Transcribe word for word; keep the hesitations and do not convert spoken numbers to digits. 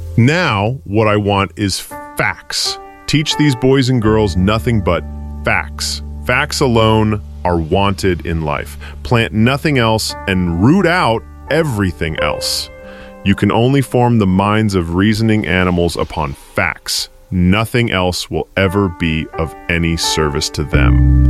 Now, what I want is facts. Teach these boys and girls nothing but facts. Facts alone are wanted in life. Plant nothing else and root out everything else. You can only form the minds of reasoning animals upon facts. Nothing else will ever be of any service to them.